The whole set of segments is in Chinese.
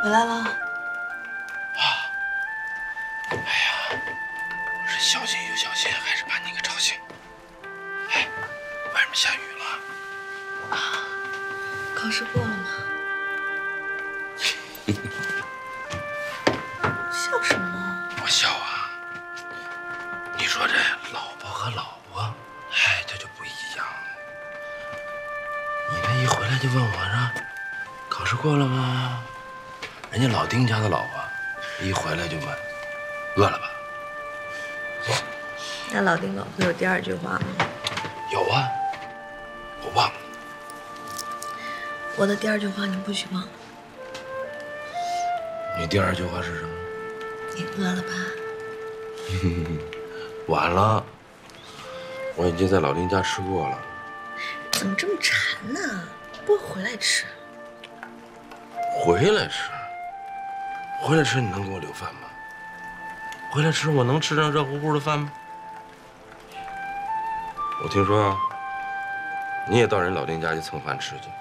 回来了。 哎呀，是小心又小心，还是把你给吵醒？哎，外面下雨了。 啊，考试过了吗？笑什么？ 我笑啊。你说这老婆和老婆，哎，这就不一样了。你这一回来就问我说，考试过了吗？人家老丁家的老婆，一回来就问，饿了吧？ 那老丁老婆有第二句话吗？ 有啊，我忘了。 我的第二句话你不许忘。 你第二句话是什么？ 你饿了吧？ 晚了，我已经在老丁家吃过了。 怎么这么馋呢？不回来吃？ 回来吃？回来吃你能给我留饭吗？回来吃我能吃上热乎乎的饭吗？我听说啊，你也到人老丁家去蹭饭吃去。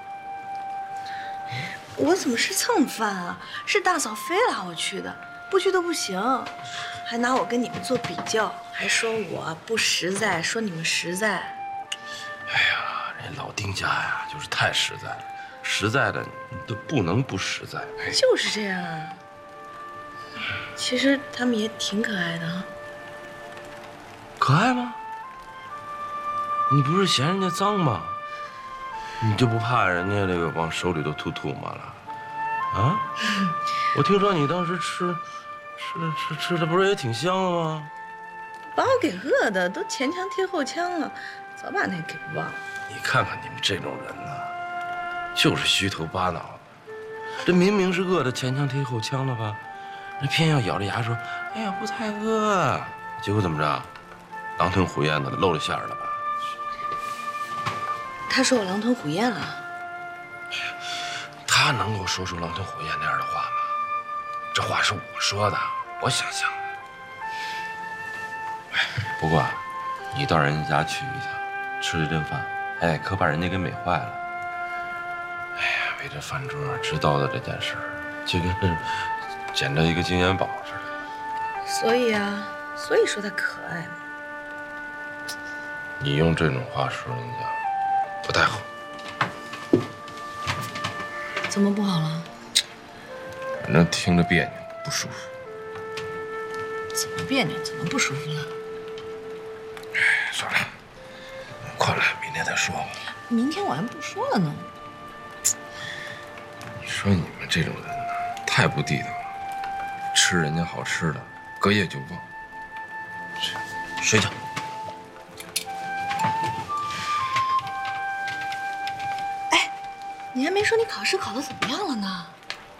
我怎么是蹭饭啊？是大嫂非拉我去的，不去都不行，还拿我跟你们做比较，还说我不实在，说你们实在。 哎呀，人老丁家呀，就是太实在了，实在的你都不能不实在。哎， 就是这样啊。其实他们也挺可爱的哈。 可爱吗？你不是嫌人家脏吗？你就不怕人家这个往手里头吐唾沫了？啊？我听说你当时吃的不是也挺香的吗？ 把我给饿的都前腔贴后腔了，早把那给忘了。 你看看你们这种人呐，就是虚头巴脑。这明明是饿的前腔贴后腔了吧，那偏要咬着牙说：“哎呀，不太饿。”结果怎么着？狼吞虎咽的，露了馅儿了吧？ 他说我狼吞虎咽了。 他能够说出狼吞虎咽那样的话吗？这话是我说的，我想象的。哎，不过你到人家家去一趟，吃这顿饭，哎，可把人家给美坏了。哎呀，为这饭桌直叨叨这件事儿，就跟捡着一个金元宝似的。 所以啊，所以说他可爱嘛。 你用这种话说人家，不太好。 怎么不好了？ 反正听着别扭，不舒服。 怎么别扭？怎么不舒服了？ 哎，算了，困了，明天再说吧。 明天我还不说了呢。 你说你们这种人呢，太不地道了，吃人家好吃的，隔夜就忘。睡觉。 哎，你还没说你考试考得怎么样了呢？